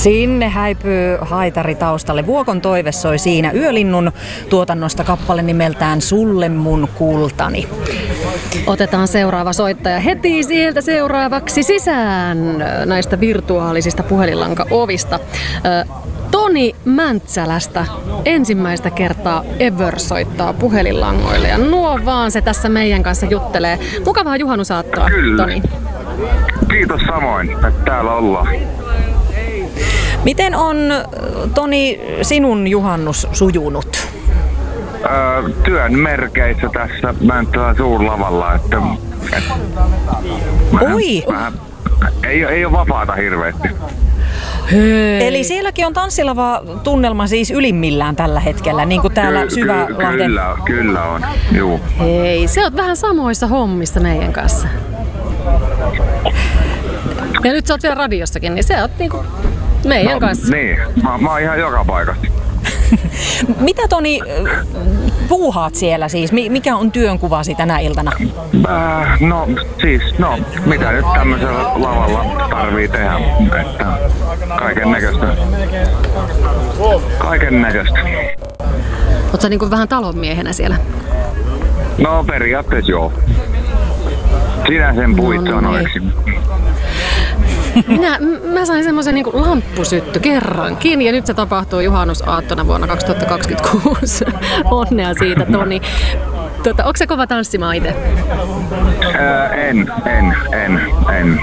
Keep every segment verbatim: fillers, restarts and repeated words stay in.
Sinne häipyy haitari taustalle. Vuokon toive soi siinä Yölinnun tuotannosta kappale nimeltään Sulle mun kultani. Otetaan seuraava soittaja heti sieltä seuraavaksi sisään näistä virtuaalisista puhelinlanka-ovista. Toni Mäntsälästä ensimmäistä kertaa ever soittaa puhelinlangoille ja nuo vaan se tässä meidän kanssa juttelee. Mukavaa juhannusaattoa, Kyllä. Toni. Kiitos samoin, että täällä ollaan. Miten on, Toni, sinun juhannus sujunut? Öö, työn merkeissä tässä Mäntsälän suurlavalla, että, että vähän, Oi! Vähän, ei, ei ole vapaata hirveästi. Hei. Eli sielläkin on tanssilava tunnelma siis ylimmillään tällä hetkellä, niin kuin täällä Ky- Syvälahden. Kyllä, kyllä on, juu. Hei, sä oot vähän samoissa hommissa meidän kanssa. Ja nyt sä oot vielä radiossakin, niin sä oot niinku meidän no, kanssa. Niin, mä, mä oon ihan joka paikassa. Mitä, Toni, puuhaat siellä siis? Mikä on työnkuvasi tänä iltana? Äh, no siis, no mitä nyt tämmöisellä lavalla tarvii tehdä, että kaiken näköistä. Kaiken näköistä. Oot sä niinku vähän talonmiehenä siellä? No periaatteessa joo. Sinä sen puit No sanoiksi. Minä, m- mä sain semmoisen niinku lamppusytty kerrankin ja nyt se tapahtuu juhannusaattona vuonna kaksituhattakaksikymmentäkuusi. Onnea siitä, Toni. Tota, onko se kova tanssimaan itse? Ää, en, en, en, en.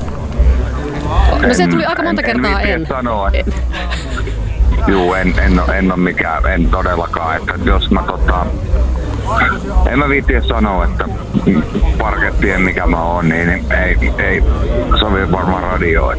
No se tuli aika monta en, kertaa en. en. Sanoa. en. Juu, en, en, en, en ole mikään, en todellakaan, että jos mä tota... En mä viittiä sanoa, että parkettien mikä mä oon, niin ei, ei sovi varmaan radioon.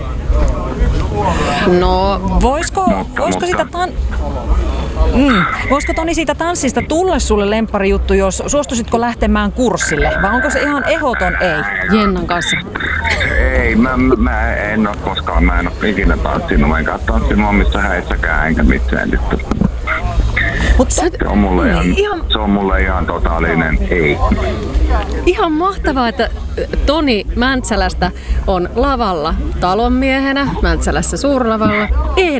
No, Voisiko, Mutta, voisiko, mutta. sitä tan... mm. voisiko Toni siitä tanssista tulla sulle lempparijuttu, jos suostusitko lähtemään kurssille? Vai onko se ihan ehdoton ei? Jennan kanssa. Ei, mä, mä en oo koskaan, mä en oo ikinä tanssinut, mä enkä tanssinut omissa häissäkään, enkä missään nyt. Mutta Se on mulle ihan, Ihan- se on mulle ihan totaalinen ei. Ihan mahtavaa, että Toni Mäntsälästä on lavalla talonmiehenä, Mäntsälässä suurlavalla.